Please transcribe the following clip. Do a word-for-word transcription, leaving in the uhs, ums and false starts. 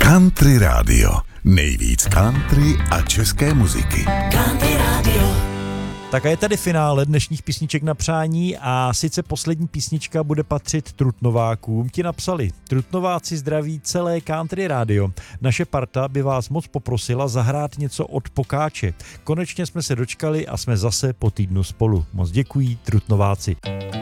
Country Radio. Nejvíc country a české muziky. Country Radio. Tak a je tady finále dnešních písniček na přání a sice poslední písnička bude patřit Trutnovákům. Ti napsali: Trutnováci zdraví celé Country Radio. Naše parta by vás moc poprosila zahrát něco od Pokáče. Konečně jsme se dočkali a jsme zase po týdnu spolu. Moc děkují, Trutnováci.